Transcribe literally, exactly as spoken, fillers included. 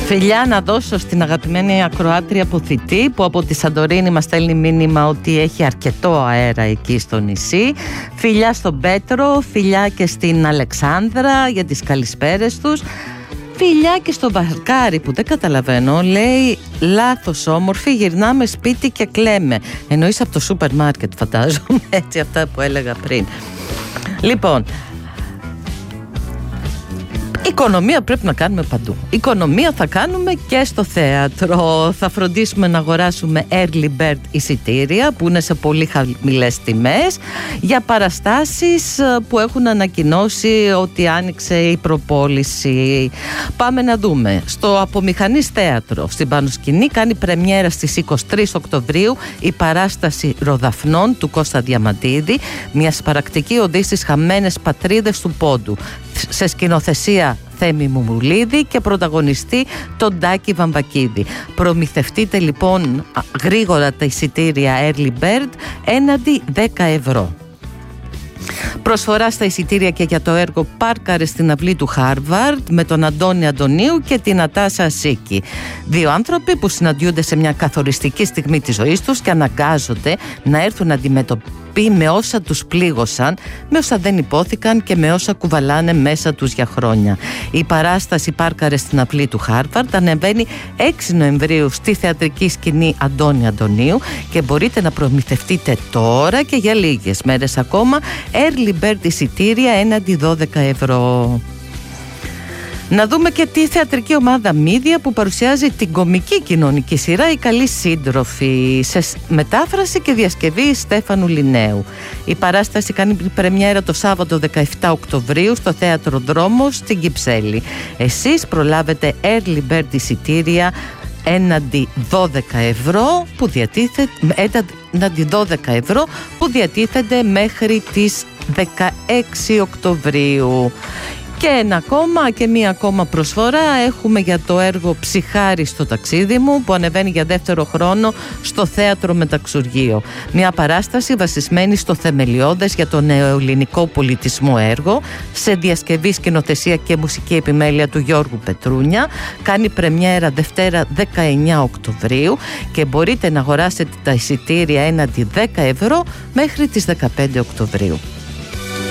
Φιλιά να δώσω στην αγαπημένη ακροάτρια Ποθητή, που από τη Σαντορίνη μας στέλνει μήνυμα ότι έχει αρκετό αέρα εκεί στο νησί. Φιλιά στον Πέτρο, φιλιά και στην Αλεξάνδρα για τις καλησπέρες τους. Φιλιά και στο Βαρκάρι που δεν καταλαβαίνω, λέει λάθος όμορφη, γυρνάμε σπίτι και κλαίμε. Εννοείς από το σούπερ μάρκετ, φαντάζομαι, έτσι, αυτά που έλεγα πριν. Λοιπόν, οικονομία πρέπει να κάνουμε παντού. Οικονομία θα κάνουμε και στο θέατρο. Θα φροντίσουμε να αγοράσουμε early bird εισιτήρια που είναι σε πολύ χαμηλές τιμές για παραστάσεις που έχουν ανακοινώσει ότι άνοιξε η προπόληση. Πάμε να δούμε. Στο Απομηχανής Θέατρο στην Πανοσκηνή κάνει πρεμιέρα στις είκοσι τρεις Οκτωβρίου η παράσταση Ροδαφνών του Κώστα Διαμαντίδη, μια σπαρακτική οδή στις χαμένες πατρίδες του Πόντου, σε σκηνοθεσία Θέμη Μουμουλίδη και πρωταγωνιστή τον Τάκη Βαμβακίδη. Προμηθευτείτε λοιπόν γρήγορα τα εισιτήρια early bird έναντι δέκα ευρώ. Προσφορά στα εισιτήρια και για το έργο Πάρκαρε στην αυλή του Χάρβαρντ με τον Αντώνη Αντωνίου και την Νατάσα Ασίκη. Δύο άνθρωποι που συναντιούνται σε μια καθοριστική στιγμή της ζωής τους και αναγκάζονται να έρθουν να αντιμετωπίσουν με όσα τους πλήγωσαν, με όσα δεν υπόθηκαν και με όσα κουβαλάνε μέσα τους για χρόνια. Η παράσταση Πάρκαρε στην αυλή του Χάρβαρντ ανεβαίνει έξι Νοεμβρίου στη θεατρική σκηνή Αντώνη Αντωνίου και μπορείτε να προμηθευτείτε τώρα και για λίγες μέρες ακόμα early bird εισιτήρια έναντι δώδεκα ευρώ. Να δούμε και τη θεατρική ομάδα Μίδια που παρουσιάζει την κομική κοινωνική σειρά «Οι Καλοί Σύντροφοι» σε μετάφραση και διασκευή Στέφανου Λινέου. Η παράσταση κάνει πρεμιέρα το Σάββατο δεκαεπτά Οκτωβρίου στο Θέατρο Δρόμος στην Κυψέλη. Εσείς προλάβετε early bird εισιτήρια έναντι δώδεκα ευρώ που διατίθεται, έναντι δώδεκα ευρώ που διατίθεται μέχρι τις δεκαέξι Οκτωβρίου. Και ένα ακόμα και μία ακόμα προσφορά έχουμε για το έργο Ψυχάρι στο ταξίδι μου που ανεβαίνει για δεύτερο χρόνο στο Θέατρο Μεταξουργείο. Μια παράσταση βασισμένη στο θεμελιώδες για τον νεοελληνικό πολιτισμό έργο σε διασκευή, σκηνοθεσία και μουσική επιμέλεια του Γιώργου Πετρούνια. Κάνει πρεμιέρα Δευτέρα δεκαεννέα Οκτωβρίου και μπορείτε να αγοράσετε τα εισιτήρια έναντι δέκα ευρώ μέχρι τις δεκαπέντε Οκτωβρίου.